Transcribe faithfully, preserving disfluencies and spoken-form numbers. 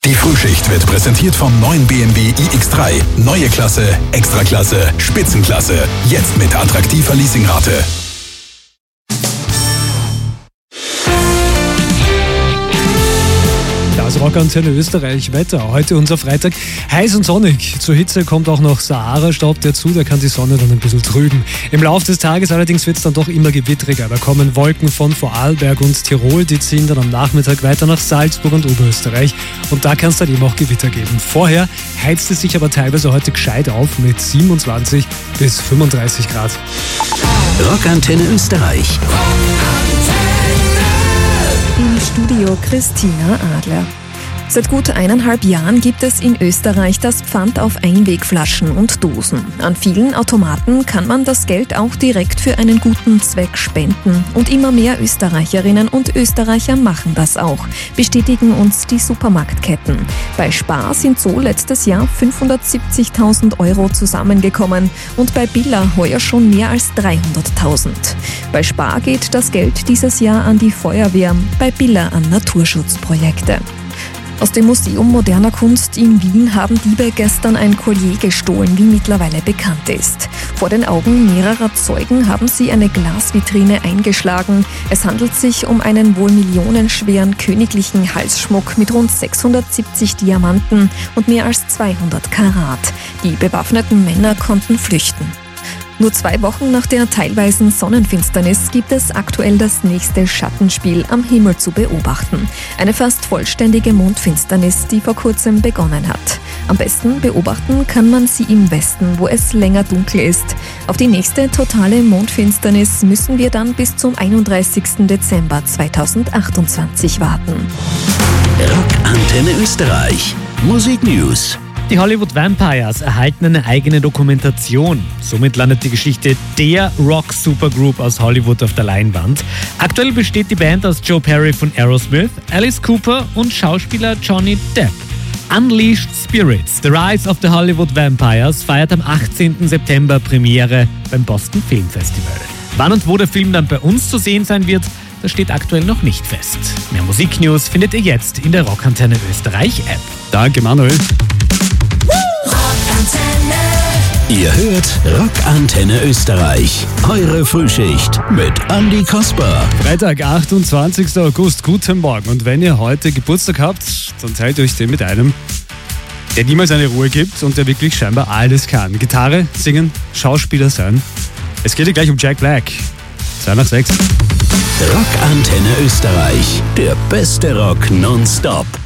Die Frühschicht wird präsentiert vom neuen B M W i X drei. Neue Klasse, Extraklasse, Spitzenklasse. Jetzt mit attraktiver Leasingrate. Das Rockantenne Österreich Wetter. Heute unser Freitag. Heiß und sonnig. Zur Hitze kommt auch noch Sahara-Staub dazu. Da kann die Sonne dann ein bisschen trüben. Im Laufe des Tages allerdings wird es dann doch immer gewittriger. Da kommen Wolken von Vorarlberg und Tirol. Die ziehen dann am Nachmittag weiter nach Salzburg und Oberösterreich. Und da kann es dann eben auch Gewitter geben. Vorher heizt es sich aber teilweise heute gescheit auf mit siebenundzwanzig bis fünfunddreißig Grad. Rockantenne Österreich. Im Studio Christina Adler. Seit gut eineinhalb Jahren gibt es in Österreich das Pfand auf Einwegflaschen und Dosen. An vielen Automaten kann man das Geld auch direkt für einen guten Zweck spenden. Und immer mehr Österreicherinnen und Österreicher machen das auch, bestätigen uns die Supermarktketten. Bei Spar sind so letztes Jahr fünfhundertsiebzigtausend Euro zusammengekommen und bei Billa heuer schon mehr als dreihunderttausend. Bei Spar geht das Geld dieses Jahr an die Feuerwehr, bei Billa an Naturschutzprojekte. Aus dem Museum Moderner Kunst in Wien haben Diebe gestern ein Collier gestohlen, wie mittlerweile bekannt ist. Vor den Augen mehrerer Zeugen haben sie eine Glasvitrine eingeschlagen. Es handelt sich um einen wohl millionenschweren königlichen Halsschmuck mit rund sechshundertsiebzig Diamanten und mehr als zweihundert Karat. Die bewaffneten Männer konnten flüchten. Nur zwei Wochen nach der teilweisen Sonnenfinsternis gibt es aktuell das nächste Schattenspiel am Himmel zu beobachten. Eine fast vollständige Mondfinsternis, die vor kurzem begonnen hat. Am besten beobachten kann man sie im Westen, wo es länger dunkel ist. Auf die nächste totale Mondfinsternis müssen wir dann bis zum einunddreißigsten Dezember zweitausendachtundzwanzig warten. Rockantenne Österreich. Musik News. Die Hollywood Vampires erhalten eine eigene Dokumentation. Somit landet die Geschichte der Rock-Supergroup aus Hollywood auf der Leinwand. Aktuell besteht die Band aus Joe Perry von Aerosmith, Alice Cooper und Schauspieler Johnny Depp. Unleashed Spirits, The Rise of the Hollywood Vampires, feiert am achtzehnten September Premiere beim Boston Film Festival. Wann und wo der Film dann bei uns zu sehen sein wird, das steht aktuell noch nicht fest. Mehr Musiknews findet ihr jetzt in der Rockantenne Österreich App. Danke, Manuel. Ihr hört Rockantenne Österreich. Eure Frühschicht mit Andi Kasper. Freitag, achtundzwanzigsten August. Guten Morgen. Und wenn ihr heute Geburtstag habt, dann teilt euch den mit einem, der niemals eine Ruhe gibt und der wirklich scheinbar alles kann. Gitarre, singen, Schauspieler sein. Es geht ja gleich um Jack Black. zwei nach sechs. Rockantenne Österreich. Der beste Rock nonstop.